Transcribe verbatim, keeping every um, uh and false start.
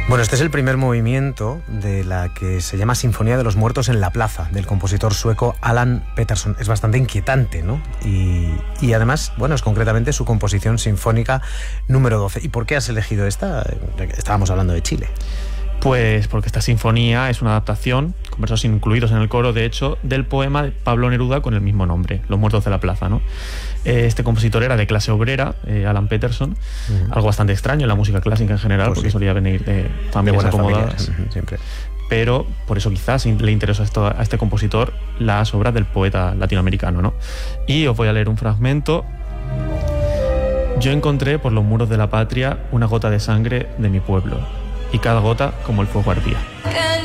Bueno, este es el primer movimiento de la que se llama Sinfonía de los Muertos en la Plaza, del compositor sueco Alan Pettersson. Es bastante inquietante, ¿no? Y, y además, bueno, es concretamente su composición sinfónica número doce. ¿Y por qué has elegido esta? Estábamos hablando de Chile. Pues porque esta sinfonía es una adaptación, con versos incluidos en el coro, de hecho, del poema de Pablo Neruda con el mismo nombre, Los Muertos de la Plaza, ¿no? Este compositor era de clase obrera, eh, Alan Pettersson, uh-huh. algo bastante extraño en la música clásica en general, pues porque sí. solía venir de familias de acomodadas. Familias, siempre. Pero por eso quizás le interesó a, esto, a este compositor las obras del poeta latinoamericano, ¿no? Y os voy a leer un fragmento. Yo encontré por los muros de la patria una gota de sangre de mi pueblo, y cada gota como el fuego ardía.